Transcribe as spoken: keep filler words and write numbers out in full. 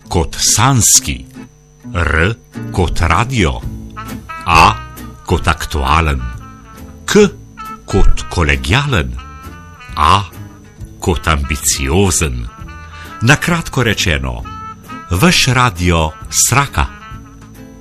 kot sanski, R kot radio, A kot aktualen, K kot kolegialen, A kot ambiciozen. Na kratko rečeno, vaš radio Sraka.